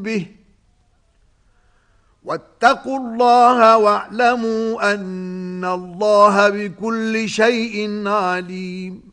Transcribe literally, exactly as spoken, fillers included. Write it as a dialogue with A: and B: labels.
A: به واتقوا الله واعلموا أن الله بكل شيء عليم